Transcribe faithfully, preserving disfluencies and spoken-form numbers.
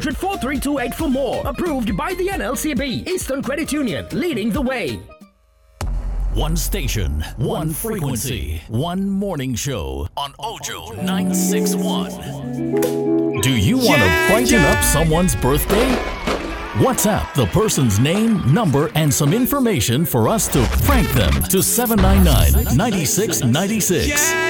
four three two eight for more. Approved by the N L C B. Eastern Credit Union, leading the way. One station, one frequency, one morning show on Ojo nine six one. Do you want to brighten up someone's birthday? WhatsApp the person's name, number, and some information for us to prank them to seven nine nine, nine six nine six.